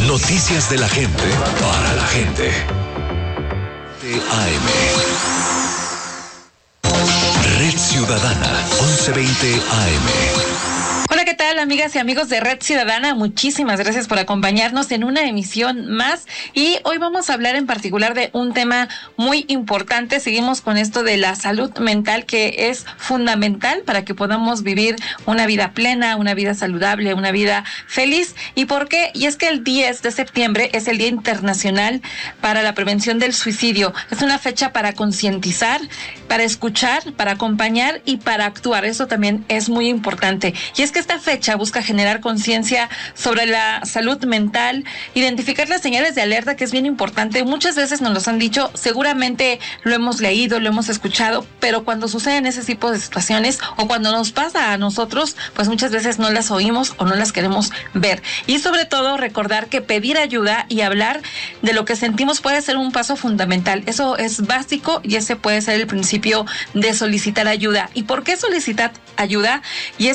Noticias de la gente para la gente. AM. Red Ciudadana, 1120 AM. Hola, ¿qué tal, amigas y amigos de Red Ciudadana? Muchísimas gracias por acompañarnos en una emisión más y hoy vamos a hablar en particular de un tema muy importante. Seguimos con esto de la salud mental, que es fundamental para que podamos vivir una vida plena, una vida saludable, una vida feliz. ¿Y por qué? Y es que el 10 de septiembre es el Día Internacional para la Prevención del Suicidio. Es una fecha para concientizar, para escuchar, para acompañar y para actuar. Eso también es muy importante. Y es que esta fecha busca generar conciencia sobre la salud mental, identificar las señales de alerta, que es bien importante. Muchas veces nos los han dicho, seguramente lo hemos leído, lo hemos escuchado, pero cuando suceden ese tipo de situaciones o cuando nos pasa a nosotros, pues muchas veces no las oímos o no las queremos ver. Y sobre todo recordar que pedir ayuda y hablar de lo que sentimos puede ser un paso fundamental. Eso es básico y ese puede ser el principio de solicitar ayuda. ¿Y por qué solicitar ayuda? Y es